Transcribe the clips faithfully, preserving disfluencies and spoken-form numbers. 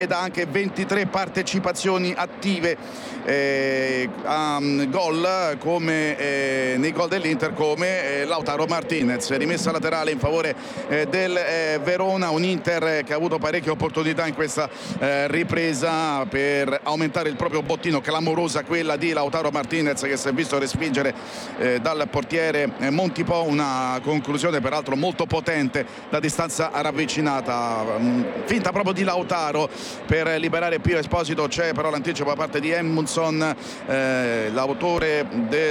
ed ha anche ventitré partecipazioni attive eh, a gol come eh, nei gol dell'Inter, come eh, Lautaro Martinez. Rimessa laterale in favore eh, del eh, Verona, un Inter che ha avuto parecchie opportunità in questa eh, ripresa per aumentare il proprio bottino, clamorosa quella di Lautaro Martinez che si è visto respingere eh, dal portiere eh, Montipò, una conclusione peraltro molto potente da distanza ravvicinata, finta proprio di Lautaro per liberare Pio Esposito. C'è però l'anticipo da parte di Edmundson, eh, l'autore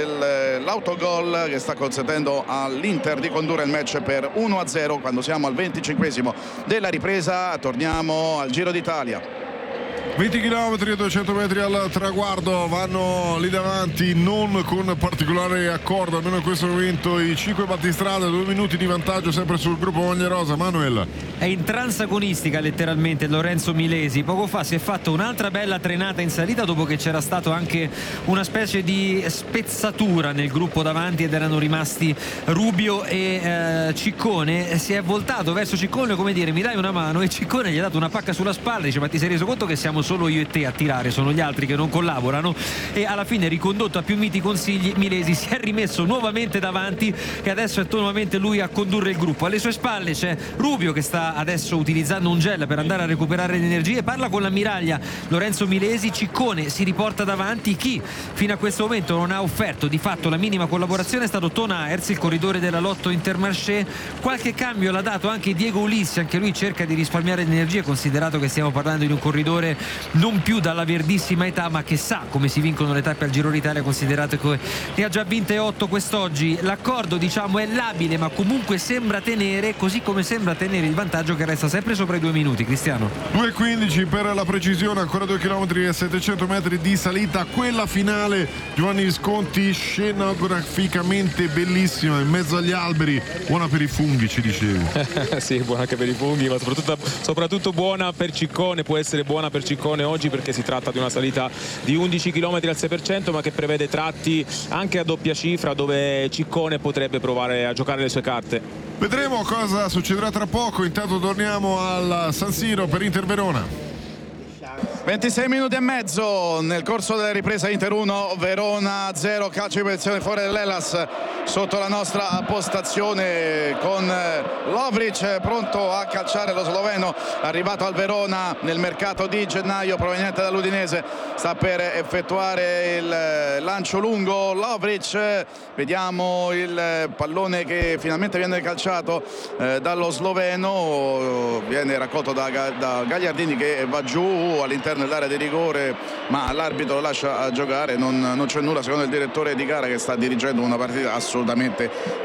dell'autogol che sta consentendo all'Inter di condurre il match per uno a zero quando siamo al venticinquesimo della ripresa. Torniamo al Giro d'Italia. venti chilometri e duecento metri al traguardo, vanno lì davanti non con particolare accordo, almeno in questo momento, i cinque battistrada, due minuti di vantaggio sempre sul gruppo Maglia Rosa. Manuel è in transagonistica letteralmente Lorenzo Milesi. Poco fa si è fatta un'altra bella trenata in salita dopo che c'era stato anche una specie di spezzatura nel gruppo davanti ed erano rimasti Rubio e eh, Ciccone. Si è voltato verso Ciccone come dire mi dai una mano, e Ciccone gli ha dato una pacca sulla spalla, dice ma ti sei reso conto che siamo solo io e te a tirare, sono gli altri che non collaborano? E alla fine, ricondotto a più miti consigli, Milesi si è rimesso nuovamente davanti e adesso è nuovamente lui a condurre il gruppo. Alle sue spalle c'è Rubio che sta adesso utilizzando un gel per andare a recuperare le energie, parla con l'ammiraglia Lorenzo Milesi. Ciccone si riporta davanti. Chi fino a questo momento non ha offerto di fatto la minima collaborazione è stato Ton Aerts, il corridore della Lotto Intermarché. Qualche cambio l'ha dato anche Diego Ulissi, anche lui cerca di risparmiare le energie, considerato che stiamo parlando di un corridore non più dalla verdissima età ma che sa come si vincono le tappe al Giro d'Italia, considerato che ne ha già vinte otto quest'oggi. L'accordo diciamo è labile ma comunque sembra tenere, così come sembra tenere il vantaggio che resta sempre sopra i due minuti. Cristiano, due e quindici per la precisione, ancora due chilometri e settecento metri di salita, quella finale. Giovanni Visconti, scenograficamente bellissima in mezzo agli alberi, buona per i funghi ci dicevi. Sì, buona anche per i funghi, ma soprattutto, soprattutto buona per Ciccone, può essere buona per Ciccone oggi perché si tratta di una salita di undici chilometri al sei per cento ma che prevede tratti anche a doppia cifra dove Ciccone potrebbe provare a giocare le sue carte. Vedremo cosa succederà tra poco. Intanto torniamo al San Siro per Inter Verona. ventisei minuti e mezzo nel corso della ripresa. Inter uno, Verona zero, calcio di punizione fuori dell'Hellas sotto la nostra postazione, con Lovric pronto a calciare, lo sloveno arrivato al Verona nel mercato di gennaio proveniente dall'Udinese, sta per effettuare il lancio lungo. Lovric, vediamo il pallone che finalmente viene calciato eh, dallo sloveno, viene raccolto da, da Gagliardini che va giù all'interno dell'area di rigore ma l'arbitro lo lascia giocare, non, non c'è nulla secondo il direttore di gara che sta dirigendo una partita assolutamente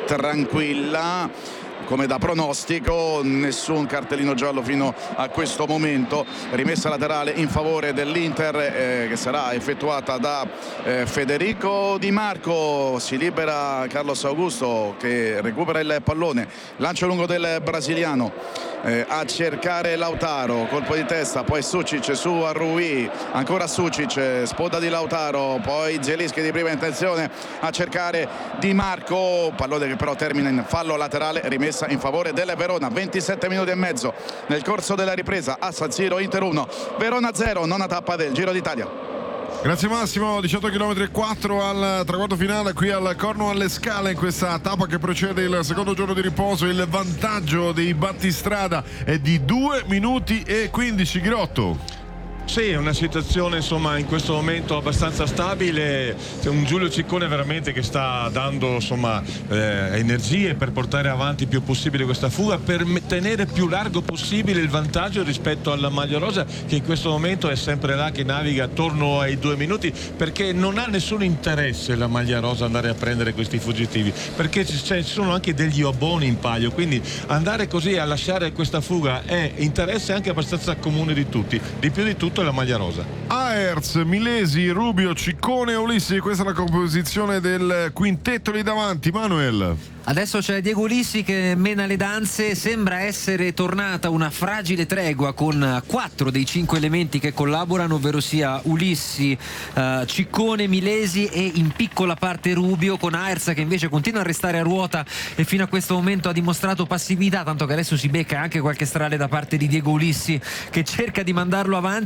tranquilla. Come da pronostico, nessun cartellino giallo fino a questo momento. Rimessa laterale in favore dell'Inter eh, che sarà effettuata da eh, Federico Di Marco. Si libera Carlos Augusto che recupera il pallone, lancio lungo del brasiliano eh, a cercare Lautaro, colpo di testa, poi Sucic su Rui, ancora Sucic, sponda di Lautaro, poi Zielinski di prima intenzione a cercare Di Marco, pallone che però termina in fallo laterale, rimessa in favore del Verona. Ventisette minuti e mezzo nel corso della ripresa a San Siro. Inter uno, Verona zero, nona tappa del Giro d'Italia. Grazie Massimo. Diciotto chilometri e quattro al traguardo finale qui al Corno alle Scale, in questa tappa che precede il secondo giorno di riposo. Il vantaggio dei battistrada è di due minuti e quindici. Ghirotto. Sì, è una situazione insomma in questo momento abbastanza stabile. C'è un Giulio Ciccone veramente che sta dando insomma eh, energie per portare avanti il più possibile questa fuga, per tenere più largo possibile il vantaggio rispetto alla maglia rosa, che in questo momento è sempre là che naviga attorno ai due minuti, perché non ha nessun interesse la maglia rosa andare a prendere questi fuggitivi, perché ci sono anche degli obboni in palio, quindi andare così a lasciare questa fuga è interesse anche abbastanza comune di tutti, di più di tutto è la maglia rosa. A Aers, Milesi, Rubio, Ciccone e Ulissi. Questa è la composizione del quintetto lì davanti. Manuel. Adesso c'è Diego Ulissi che mena le danze, sembra essere tornata una fragile tregua con quattro dei cinque elementi che collaborano, ovvero sia Ulissi, eh, Ciccone, Milesi e in piccola parte Rubio, con Aers che invece continua a restare a ruota e fino a questo momento ha dimostrato passività, tanto che adesso si becca anche qualche strale da parte di Diego Ulissi che cerca di mandarlo avanti.